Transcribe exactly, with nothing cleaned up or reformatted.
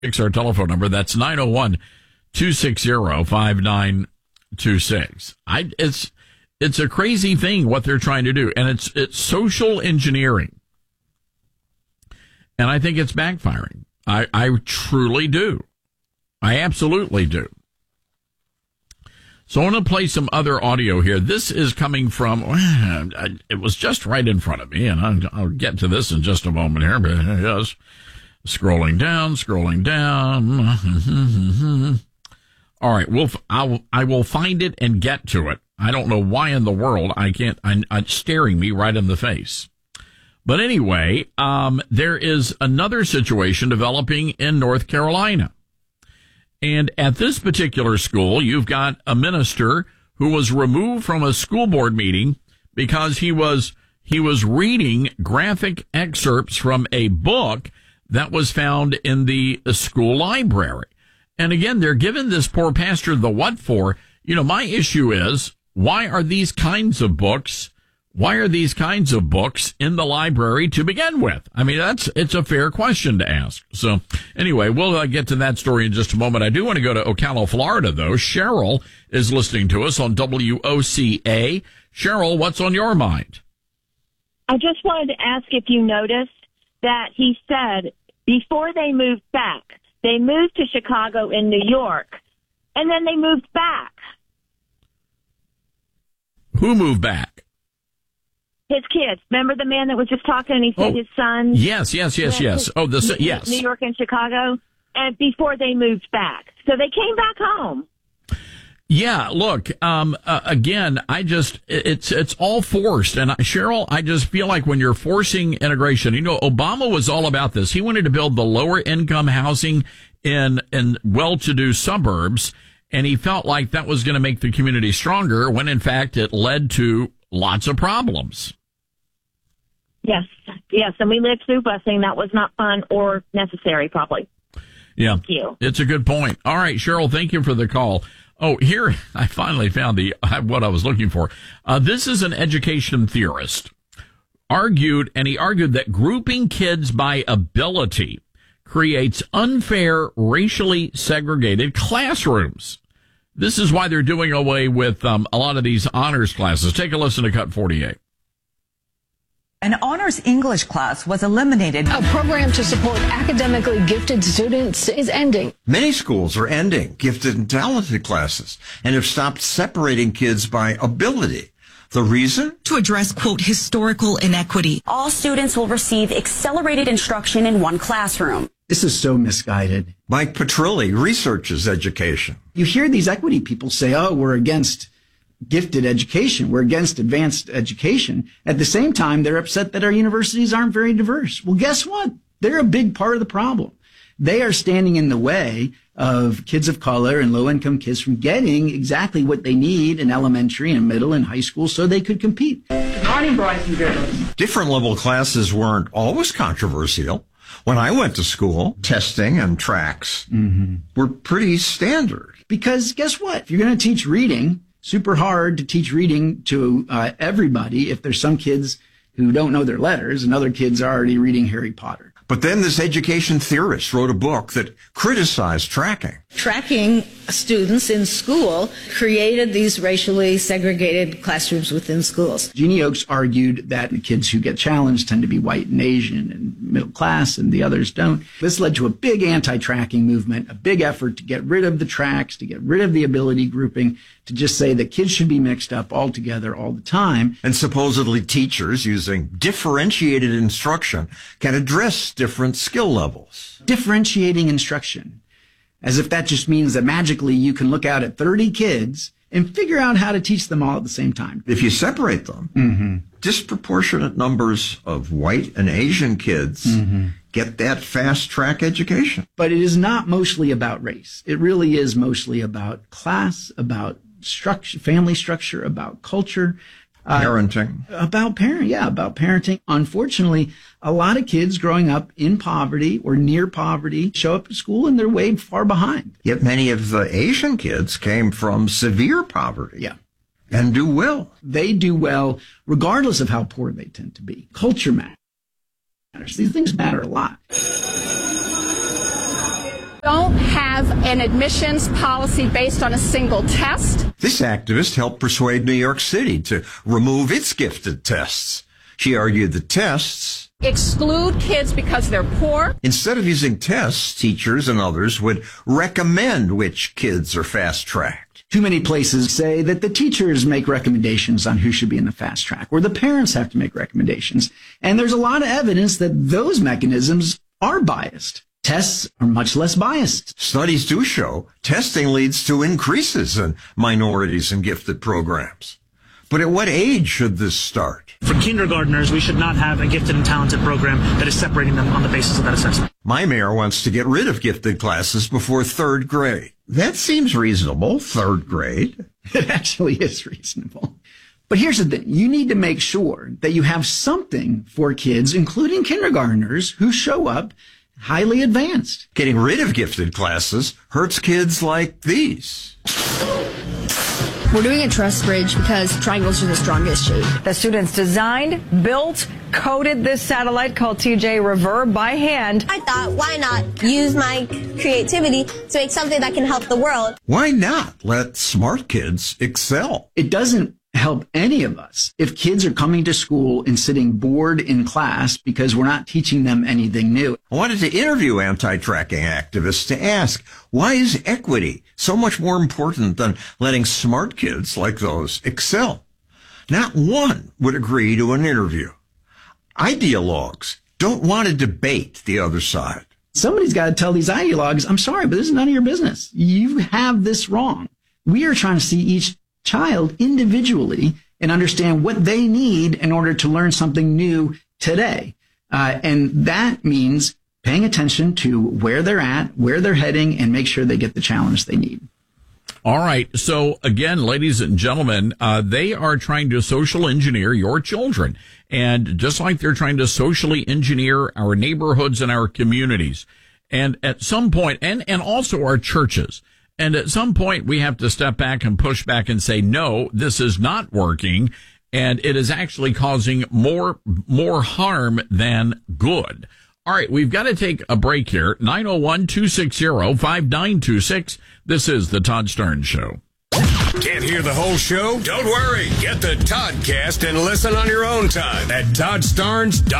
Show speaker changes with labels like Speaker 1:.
Speaker 1: our telephone number. That's nine oh one, two six zero, five nine two six. I, it's, it's a crazy thing what they're trying to do. And it's, it's social engineering. And I think it's backfiring. I, I truly do. I absolutely do. So I want to play some other audio here. This is coming from, it was just right in front of me, and I'll, I'll get to this in just a moment here. But yes, scrolling down, scrolling down. All right, we'll, I'll, I will find it and get to it. I don't know why in the world I can't, I, it's staring me right in the face. But anyway, um, there is another situation developing in North Carolina. And at this particular school, you've got a minister who was removed from a school board meeting because he was he was reading graphic excerpts from a book that was found in the school library. And again, they're giving this poor pastor the what for. You know, my issue is, why are these kinds of books Why are these kinds of books in the library to begin with? I mean, that's, it's a fair question to ask. So anyway, we'll uh, get to that story in just a moment. I do want to go to Ocala, Florida, though. Cheryl is listening to us on W O C A. Cheryl, what's on your mind?
Speaker 2: I just wanted to ask if you noticed that he said before they moved back, they moved to Chicago and New York, and then they moved back.
Speaker 1: Who moved back?
Speaker 2: His kids. Remember the man that was just talking and he said
Speaker 1: oh,
Speaker 2: his son?
Speaker 1: Yes, yes, yes, yes. Oh, the yes.
Speaker 2: New York and Chicago. And before they moved back. So they came back home.
Speaker 1: Yeah, look, um, uh, again, I just, it's, it's all forced. And Cheryl, I just feel like when you're forcing integration, you know, Obama was all about this. He wanted to build the lower income housing in, in well-to-do suburbs. And he felt like that was going to make the community stronger when in fact it led to lots of problems.
Speaker 2: Yes, yes, and we lived through busing. That was not fun or necessary, probably.
Speaker 1: Yeah,
Speaker 2: thank you.
Speaker 1: It's a good point. All right, Cheryl, thank you for the call. Oh, here, I finally found the what I was looking for. Uh, this is an education theorist. Argued, and he argued that grouping kids by ability creates unfair, racially segregated classrooms. This is why they're doing away with um, a lot of these honors classes. Take a listen to Cut forty-eight.
Speaker 3: An honors English class was eliminated.
Speaker 4: A program to support academically gifted students is ending.
Speaker 5: Many schools are ending gifted and talented classes and have stopped separating kids by ability. The reason?
Speaker 3: To address, quote, historical inequity.
Speaker 6: All students will receive accelerated instruction in one classroom.
Speaker 7: This is so misguided.
Speaker 5: Mike Petrilli researches education.
Speaker 7: You hear these equity people say, oh, we're against gifted education. We're against advanced education. At the same time, they're upset that our universities aren't very diverse. Well, guess what? They're a big part of the problem. They are standing in the way of kids of color and low-income kids from getting exactly what they need in elementary and middle and high school so they could compete.
Speaker 8: Good morning, boys and girls.
Speaker 5: Different level classes weren't always controversial. When I went to school, testing and tracks mm-hmm. were pretty standard.
Speaker 7: Because guess what? If you're going to teach reading, super hard to teach reading to uh, everybody if there's some kids who don't know their letters and other kids are already reading Harry Potter.
Speaker 5: But then this education theorist wrote a book that criticized tracking.
Speaker 9: Tracking students in school created these racially segregated classrooms within schools.
Speaker 7: Jeannie Oakes argued that the kids who get challenged tend to be white and Asian and middle class and the others don't. This led to a big anti-tracking movement, a big effort to get rid of the tracks, to get rid of the ability grouping, to just say that kids should be mixed up all together all the time.
Speaker 5: And supposedly teachers using differentiated instruction can address different skill levels.
Speaker 7: Differentiating instruction. As if that just means that magically you can look out at thirty kids and figure out how to teach them all at the same time.
Speaker 5: If you separate them, mm-hmm. disproportionate numbers of white and Asian kids mm-hmm. get that fast track education.
Speaker 7: But it is not mostly about race. It really is mostly about class, about structure, family structure, about culture.
Speaker 5: Parenting.
Speaker 7: Uh, about parenting, yeah, about parenting. Unfortunately, a lot of kids growing up in poverty or near poverty show up at school and they're way far behind.
Speaker 5: Yet many of the Asian kids came from severe poverty.
Speaker 7: Yeah.
Speaker 5: And do well.
Speaker 7: They do well regardless of how poor they tend to be. Culture matters. These things matter a lot.
Speaker 10: Don't have an admissions policy based on a single test.
Speaker 5: This activist helped persuade New York City to remove its gifted tests. She argued the tests
Speaker 10: Exclude kids because they're poor.
Speaker 5: Instead of using tests, teachers and others would recommend which kids are fast-tracked.
Speaker 7: Too many places say that the teachers make recommendations on who should be in the fast track, or the parents have to make recommendations. And there's a lot of evidence that those mechanisms are biased. Tests are much less biased.
Speaker 5: Studies do show testing leads to increases in minorities and gifted programs. But at what age should this start?
Speaker 11: For kindergartners, we should not have a gifted and talented program that is separating them on the basis of that assessment.
Speaker 5: My mayor wants to get rid of gifted classes before third grade. That seems reasonable, third grade.
Speaker 7: It actually is reasonable. But here's the thing. You need to make sure that you have something for kids, including kindergartners, who show up highly advanced.
Speaker 5: Getting rid of gifted classes hurts kids like these.
Speaker 4: We're doing a truss bridge because triangles are the strongest shape.
Speaker 3: The students designed, built, coded this satellite called T J Reverb by hand.
Speaker 12: I thought, why not use my creativity to make something that can help the world?
Speaker 5: Why not let smart kids excel?
Speaker 7: It doesn't help any of us if kids are coming to school and sitting bored in class because we're not teaching them anything new.
Speaker 5: I wanted to interview anti-tracking activists to ask, why is equity so much more important than letting smart kids like those excel? Not one would agree to an interview. Ideologues don't want to debate the other side.
Speaker 7: Somebody's got to tell these ideologues, I'm sorry, but this is none of your business. You have this wrong. We are trying to see each child individually and understand what they need in order to learn something new today. Uh, and that means paying attention to where they're at, where they're heading, and make sure they get the challenge they need.
Speaker 1: All right. So again, ladies and gentlemen, uh, they are trying to social engineer your children. And just like they're trying to socially engineer our neighborhoods and our communities. And at some point, and, and also our churches. And at some point, we have to step back and push back and say, no, this is not working. And it is actually causing more, more harm than good. All right. We've got to take a break here. nine oh one, two six zero, five nine two six. This is the Todd Starnes Show.
Speaker 13: Can't hear the whole show? Don't worry. Get the Toddcast and listen on your own time at Todd Starnes dot com.